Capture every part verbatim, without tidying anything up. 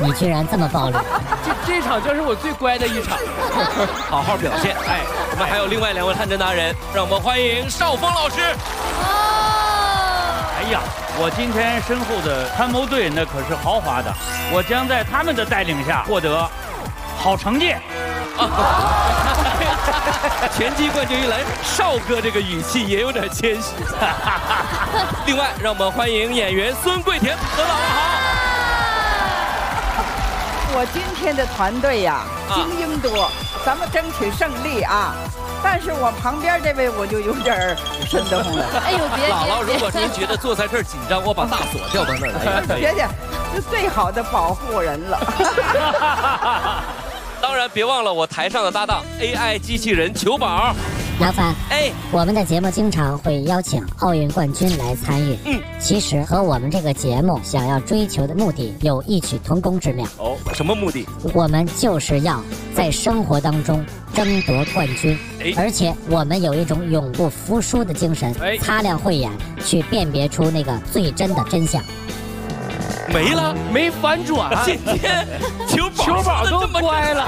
你居然这么暴力！ 这这场将是我最乖的一场， 好好表现。哎，我们还有另外两位探针达人，让我们欢迎邵峰老师。 哦，哎呀，我今天身后的参谋队那可是豪华的，我将在他们的带领下获得好成绩。 拳击冠军一来，邵哥这个语气也有点谦虚。另外，让我们欢迎演员孙桂田，何老师好。 我今天的团队呀、啊，精英多，咱们争取胜利啊！但是我旁边这位我就有点瘆得慌了。 哎呦，别姥姥，如果您觉得坐在这儿紧张，我把大锁调到那儿来。 别介，是最好的保护人了。 当然，别忘了我台上的搭档 A I 机器人球宝。 老樊， 哎， 我们的节目经常会邀请奥运冠军来参与。嗯，其实和我们这个节目想要追求的目的有异曲同工之妙。 哦，什么目的？ 我们就是要在生活当中争夺冠军，哎、而且我们有一种永不服输的精神，哎、擦亮慧眼，去辨别出那个最真的真相。 没了， 没反转。 今天球宝球宝都乖了。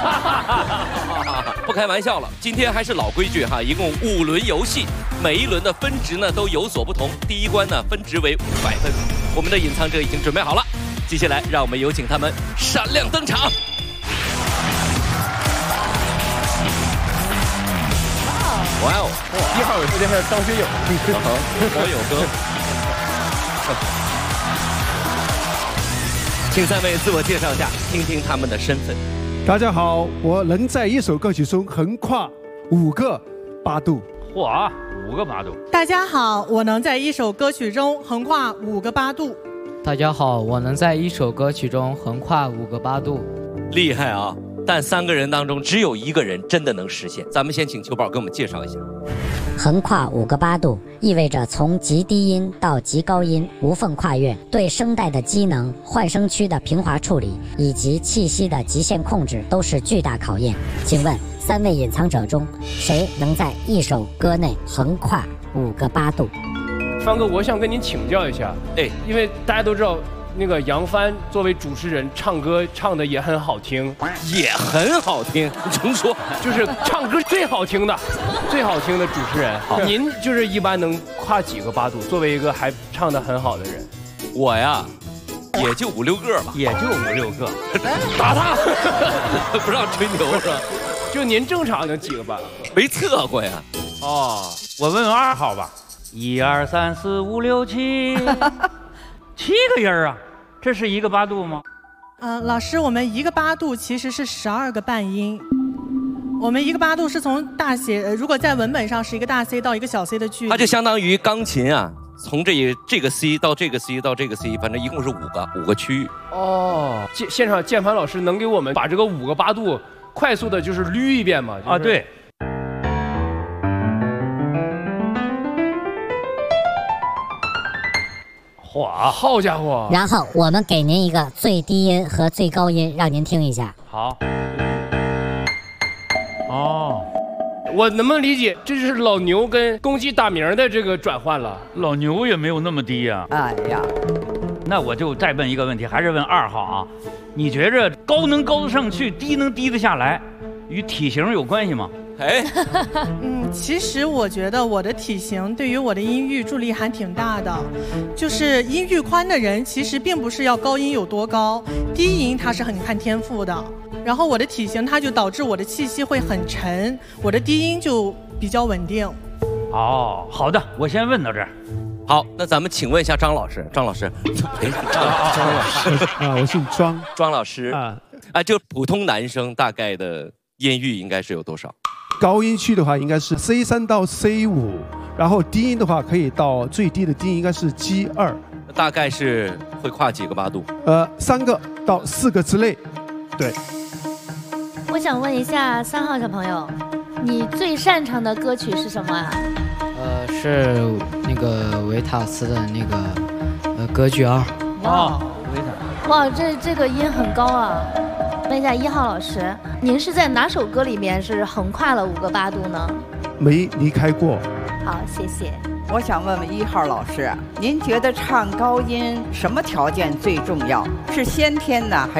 不开玩笑了，今天还是老规矩哈，一共五轮游戏，每一轮的分值呢都有所不同。第一关呢分值为五百分，我们的隐藏者已经准备好了，接下来让我们有请他们闪亮登场。哇哦， 一号有时间还有张学友， 我有哥。请三位自我介绍一下，听听他们的身份。 大家好，我能在一首歌曲中横跨五个八度。 嚯，五个八度！ 大家好，我能在一首歌曲中横跨五个八度。 大家好，我能在一首歌曲中横跨五个八度。 厉害啊！但三个人当中只有一个人真的能实现。咱们先请球宝给我们介绍一下。 横跨五个八度意味着从极低音到极高音无缝跨越，对声带的机能、换声区的平滑处理以及气息的极限控制都是巨大考验。请问三位隐藏者中，谁能在一首歌内横跨五个八度？ 方哥，我想跟您请教一下，哎，因为大家都知道。那个杨帆作为主持人，唱歌唱的也很好听， 也很好听。你重说， 就是唱歌最好听的，最好听的主持人。您就是一般能跨几个八度？作为一个还唱得很好的人， 我呀，也就五六个吧， 也就五六个。 打他，不让吹牛是吧？ 就您正常能几个八？ 没测过呀。 哦，我问问二号吧，一二三四五六七。七个音儿啊，这是一个八度吗？ 呃，老师，我们一个八度其实是十二个半音。我们一个八度是从大 C， 呃，如果在文本上是一个大 C 到一个小 C 的距离。 它就相当于钢琴啊，从这一这个 C 到这个 C 到这个 C， 反正一共是五个五个区域。 哦，现现场键盘老师能给我们把这个五个八度快速的就是捋一遍吗？就是、 啊，对。哇， 好家伙！ 然后我们给您一个最低音和最高音，让您听一下。 好。哦， 我能不能理解，这就是老牛跟公鸡打鸣的这个转换了？ 老牛也没有那么低呀、 啊。哎呀， 那我就再问一个问题，还是问二号啊？你觉着高能高得上去，低能低得下来，与体型有关系吗？ 哎， 嗯，其实我觉得我的体型对于我的音域助力还挺大的，就是音域宽的人其实并不是要高音有多高，低音它是很看天赋的。然后我的体型它就导致我的气息会很沉，我的低音就比较稳定。 哦，好的，我先问到这儿。 好，那咱们请问一下张老师，张老师，哎，张老师啊，我姓庄， 庄老师啊，啊，就普通男生大概的音域应该是有多少？ 高音区的话应该是 C 三到 C 五，然后低音的话可以到最低的低音应该是 G 二， 大概是会跨几个八度？ 呃，三个到四个之内，对。 我想问一下三号小朋友，你最擅长的歌曲是什么啊？ 呃，是那个维塔斯的那个呃歌剧二。 哇，维塔。 哇，这这个音很高啊。问一下一号老师，您是在哪首歌里面是横跨了五个八度呢？ 没离开过。 好，谢谢。 我想问问一号老师，您觉得唱高音什么条件最重要？是先天呢，还